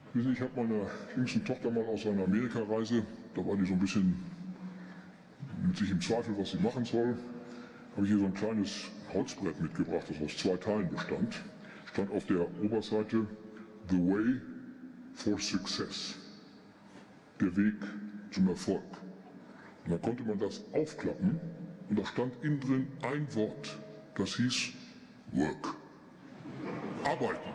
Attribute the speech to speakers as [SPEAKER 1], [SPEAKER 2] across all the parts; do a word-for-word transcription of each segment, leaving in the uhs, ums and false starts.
[SPEAKER 1] Wissen Sie, ich habe meiner jüngsten Tochter mal aus einer Amerikareise, da war die so ein bisschen mit sich im Zweifel, was sie machen soll, habe ich hier so ein kleines Holzbrett mitgebracht, das aus zwei Teilen bestand. Stand auf der Oberseite The Way for Success, der Weg zum Erfolg. Und dann konnte man das aufklappen und da stand innen drin ein Wort, das hieß Work. Arbeiten.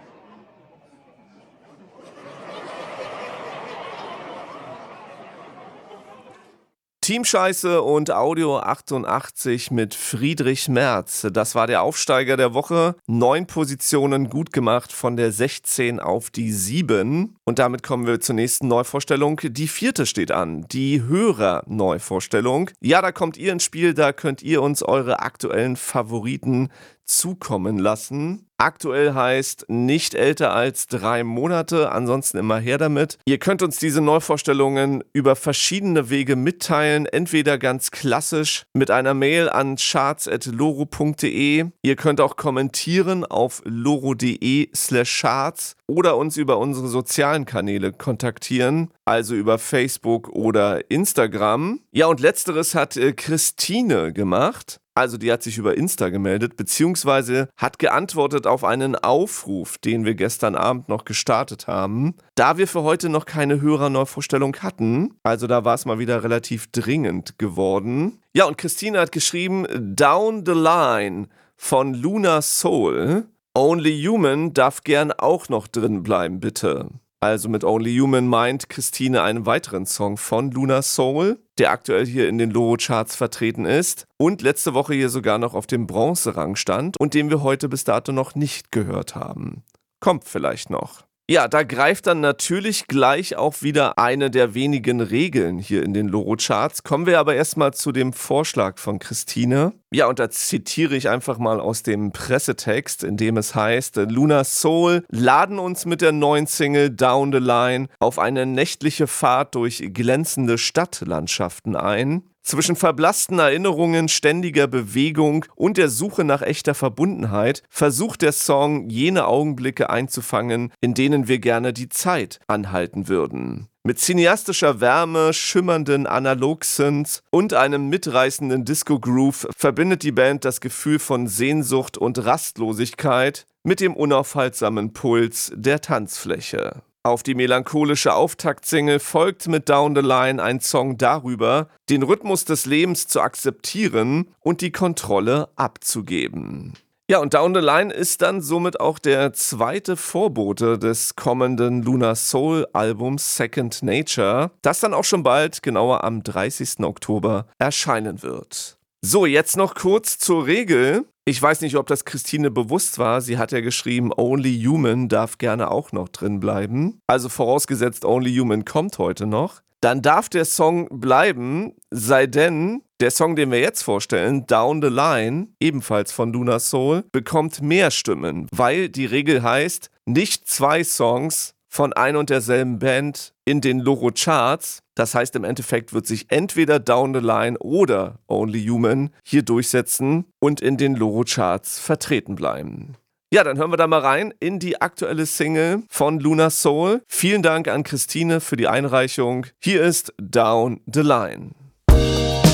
[SPEAKER 2] Teamscheiße und Audio achtundachtzig mit Friedrich Merz. Das war der Aufsteiger der Woche. Neun Positionen gut gemacht von der sechzehn auf die sieben. Und damit kommen wir zur nächsten Neuvorstellung. Die vierte steht an, die Hörer-Neuvorstellung. Ja, da kommt ihr ins Spiel, da könnt ihr uns eure aktuellen Favoriten zukommen lassen. Aktuell heißt nicht älter als drei Monate, ansonsten immer her damit. Ihr könnt uns diese Neuvorstellungen über verschiedene Wege mitteilen, entweder ganz klassisch mit einer Mail an charts at loro punkt de. Ihr könnt auch kommentieren auf loro.de slash charts oder uns über unsere sozialen Kanäle kontaktieren, also über Facebook oder Instagram. Ja, und letzteres hat äh, Christine gemacht. Also die hat sich über Insta gemeldet, beziehungsweise hat geantwortet auf einen Aufruf, den wir gestern Abend noch gestartet haben. Da wir für heute noch keine Hörerneuvorstellung hatten, also da war es mal wieder relativ dringend geworden. Ja, und Christine hat geschrieben, Down the Line von Luna Soul. Only Human darf gern auch noch drin bleiben, bitte. Also mit Only Human meint Christine einen weiteren Song von Luna Soul, der aktuell hier in den Loro-Charts vertreten ist und letzte Woche hier sogar noch auf dem Bronzerang stand und den wir heute bis dato noch nicht gehört haben. Kommt vielleicht noch. Ja, da greift dann natürlich gleich auch wieder eine der wenigen Regeln hier in den Loro-Charts. Kommen wir aber erstmal zu dem Vorschlag von Christine. Ja, und da zitiere ich einfach mal aus dem Pressetext, in dem es heißt, Luna Soul laden uns mit der neuen Single Down the Line auf eine nächtliche Fahrt durch glänzende Stadtlandschaften ein. Zwischen verblassten Erinnerungen, ständiger Bewegung und der Suche nach echter Verbundenheit versucht der Song, jene Augenblicke einzufangen, in denen wir gerne die Zeit anhalten würden. Mit cineastischer Wärme, schimmernden Analog-Synths und einem mitreißenden Disco-Groove verbindet die Band das Gefühl von Sehnsucht und Rastlosigkeit mit dem unaufhaltsamen Puls der Tanzfläche. Auf die melancholische Auftaktsingle folgt mit Down the Line ein Song darüber, den Rhythmus des Lebens zu akzeptieren und die Kontrolle abzugeben. Ja, und Down the Line ist dann somit auch der zweite Vorbote des kommenden Luna Soul Albums Second Nature, das dann auch schon bald, genauer am dreißigsten Oktober, erscheinen wird. So, jetzt noch kurz zur Regel. Ich weiß nicht, ob das Christine bewusst war. Sie hat ja geschrieben, Only Human darf gerne auch noch drin bleiben. Also vorausgesetzt, Only Human kommt heute noch. Dann darf der Song bleiben, sei denn, der Song, den wir jetzt vorstellen, Down the Line, ebenfalls von Luna Soul, bekommt mehr Stimmen, weil die Regel heißt, nicht zwei Songs von ein und derselben Band in den Loro-Charts. Das heißt, im Endeffekt wird sich entweder Down the Line oder Only Human hier durchsetzen und in den Loro-Charts vertreten bleiben. Ja, dann hören wir da mal rein in die aktuelle Single von Luna Soul. Vielen Dank an Christine für die Einreichung. Hier ist Down the Line.